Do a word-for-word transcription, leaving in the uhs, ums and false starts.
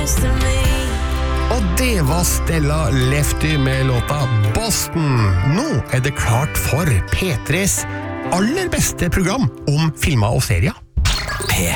Og det var Stella Lefty med låta Boston. Nå er det klart for P tres aller beste program om filmer og serier.